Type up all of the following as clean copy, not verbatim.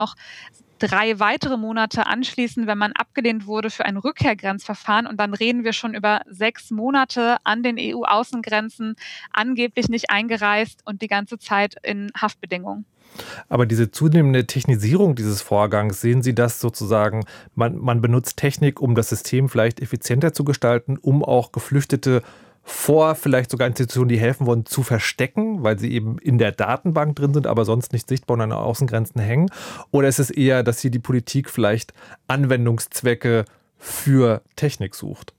noch 3 weitere Monate anschließen, wenn man abgelehnt wurde für ein Rückkehrgrenzverfahren. Und dann reden wir schon über 6 Monate an den EU-Außengrenzen, angeblich nicht eingereist und die ganze Zeit in Haftbedingungen. Aber diese zunehmende Technisierung dieses Vorgangs, sehen Sie das sozusagen, man benutzt Technik, um das System vielleicht effizienter zu gestalten, um auch Geflüchtete vor vielleicht sogar Institutionen, die helfen wollen, zu verstecken, weil sie eben in der Datenbank drin sind, aber sonst nicht sichtbar und an den Außengrenzen hängen? Oder ist es eher, dass hier die Politik vielleicht Anwendungszwecke für Technik sucht?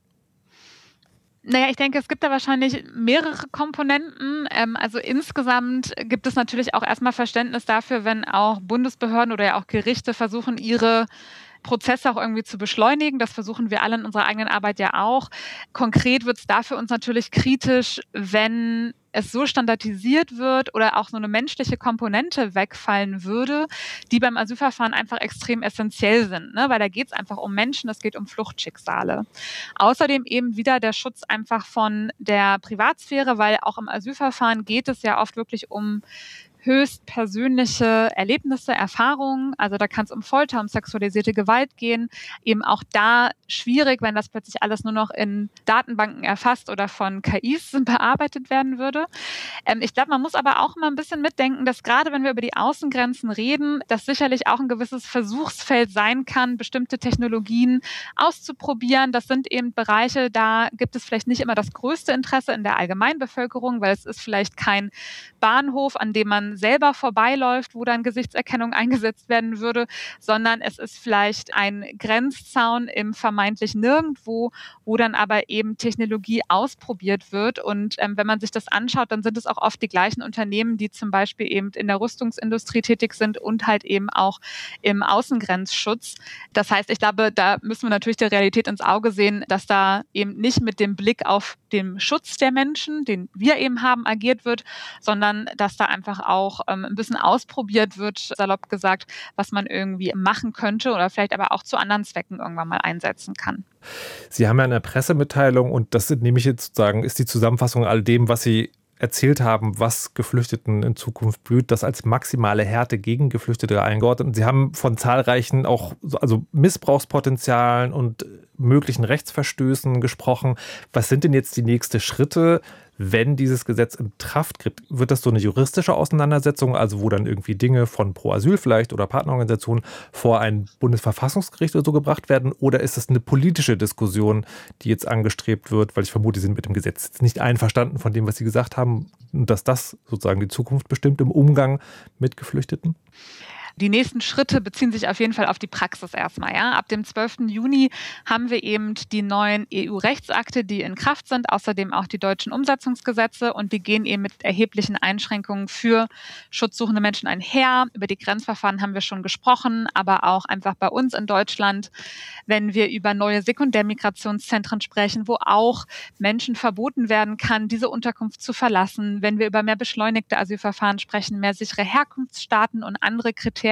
Naja, ich denke, es gibt da wahrscheinlich mehrere Komponenten. Also insgesamt gibt es natürlich auch erstmal Verständnis dafür, wenn auch Bundesbehörden oder ja auch Gerichte versuchen, ihre Prozesse auch irgendwie zu beschleunigen. Das versuchen wir alle in unserer eigenen Arbeit ja auch. Konkret wird es da für uns natürlich kritisch, wenn es so standardisiert wird oder auch so eine menschliche Komponente wegfallen würde, die beim Asylverfahren einfach extrem essentiell sind, ne? Weil da geht es einfach um Menschen, es geht um Fluchtschicksale. Außerdem eben wieder der Schutz einfach von der Privatsphäre, weil auch im Asylverfahren geht es ja oft wirklich um höchst persönliche Erlebnisse, Erfahrungen. Also da kann es um Folter, um sexualisierte Gewalt gehen. Eben auch da schwierig, wenn das plötzlich alles nur noch in Datenbanken erfasst oder von KIs bearbeitet werden würde. Ich glaube, man muss aber auch immer ein bisschen mitdenken, dass gerade wenn wir über die Außengrenzen reden, das sicherlich auch ein gewisses Versuchsfeld sein kann, bestimmte Technologien auszuprobieren. Das sind eben Bereiche, da gibt es vielleicht nicht immer das größte Interesse in der Allgemeinbevölkerung, weil es ist vielleicht kein Bahnhof, an dem man selber vorbeiläuft, wo dann Gesichtserkennung eingesetzt werden würde, sondern es ist vielleicht ein Grenzzaun im vermeintlich Nirgendwo, wo dann aber eben Technologie ausprobiert wird. Und wenn man sich das anschaut, dann sind es auch oft die gleichen Unternehmen, die zum Beispiel eben in der Rüstungsindustrie tätig sind und halt eben auch im Außengrenzschutz. Das heißt, ich glaube, da müssen wir natürlich der Realität ins Auge sehen, dass da eben nicht mit dem Blick auf den Schutz der Menschen, den wir eben haben, agiert wird, sondern dass da einfach auch ein bisschen ausprobiert wird, salopp gesagt, was man irgendwie machen könnte oder vielleicht aber auch zu anderen Zwecken irgendwann mal einsetzen kann. Sie haben ja eine Pressemitteilung und das nehme ich jetzt sozusagen, ist die Zusammenfassung all dem, was Sie erzählt haben, was Geflüchteten in Zukunft blüht, das als maximale Härte gegen Geflüchtete eingeordnet. Und Sie haben von zahlreichen auch also Missbrauchspotenzialen und möglichen Rechtsverstößen gesprochen. Was sind denn jetzt die nächsten Schritte, wenn dieses Gesetz in Kraft tritt? Wird das so eine juristische Auseinandersetzung, also wo dann irgendwie Dinge von Pro Asyl vielleicht oder Partnerorganisationen vor ein Bundesverfassungsgericht oder so gebracht werden? Oder ist das eine politische Diskussion, die jetzt angestrebt wird? Weil ich vermute, Sie sind mit dem Gesetz jetzt nicht einverstanden von dem, was Sie gesagt haben, und dass das sozusagen die Zukunft bestimmt im Umgang mit Geflüchteten? Die nächsten Schritte beziehen sich auf jeden Fall auf die Praxis erstmal. Ja. Ab dem 12. Juni haben wir eben die neuen EU-Rechtsakte, die in Kraft sind, außerdem auch die deutschen Umsetzungsgesetze, und die gehen eben mit erheblichen Einschränkungen für schutzsuchende Menschen einher. Über die Grenzverfahren haben wir schon gesprochen, aber auch einfach bei uns in Deutschland, wenn wir über neue Sekundärmigrationszentren sprechen, wo auch Menschen verboten werden kann, diese Unterkunft zu verlassen, wenn wir über mehr beschleunigte Asylverfahren sprechen, mehr sichere Herkunftsstaaten und andere Kriterien,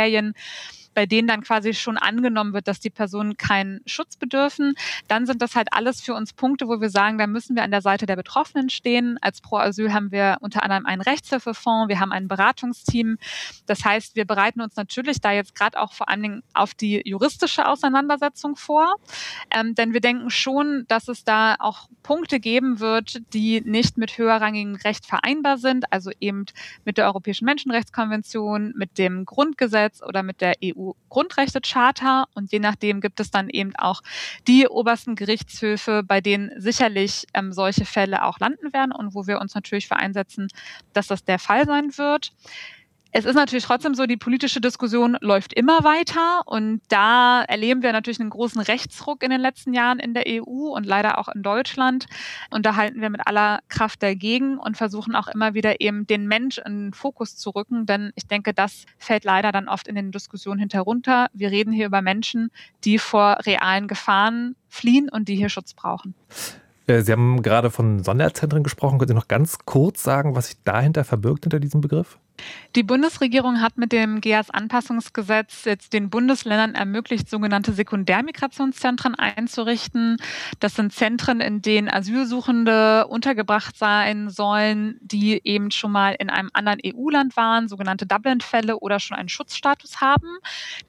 bei denen dann quasi schon angenommen wird, dass die Personen keinen Schutz bedürfen, dann sind das halt alles für uns Punkte, wo wir sagen, da müssen wir an der Seite der Betroffenen stehen. Als Pro Asyl haben wir unter anderem einen Rechtshilfefonds, wir haben ein Beratungsteam. Das heißt, wir bereiten uns natürlich da jetzt gerade auch vor allen Dingen auf die juristische Auseinandersetzung vor, denn wir denken schon, dass es da auch Punkte geben wird, die nicht mit höherrangigem Recht vereinbar sind, also eben mit der Europäischen Menschenrechtskonvention, mit dem Grundgesetz oder mit der EU-Grundrechtecharta, und je nachdem gibt es dann eben auch die obersten Gerichtshöfe, bei denen sicherlich solche Fälle auch landen werden und wo wir uns natürlich für einsetzen, dass das der Fall sein wird. Es ist natürlich trotzdem so, die politische Diskussion läuft immer weiter, und da erleben wir natürlich einen großen Rechtsruck in den letzten Jahren in der EU und leider auch in Deutschland. Und da halten wir mit aller Kraft dagegen und versuchen auch immer wieder eben den Mensch in den Fokus zu rücken, denn ich denke, das fällt leider dann oft in den Diskussionen hinterunter. Wir reden hier über Menschen, die vor realen Gefahren fliehen und die hier Schutz brauchen. Sie haben gerade von Sonderzentren gesprochen. Können Sie noch ganz kurz sagen, was sich dahinter verbirgt, hinter diesem Begriff? Die Bundesregierung hat mit dem GEAS-Anpassungsgesetz jetzt den Bundesländern ermöglicht, sogenannte Sekundärmigrationszentren einzurichten. Das sind Zentren, in denen Asylsuchende untergebracht sein sollen, die eben schon mal in einem anderen EU-Land waren, sogenannte Dublin-Fälle oder schon einen Schutzstatus haben.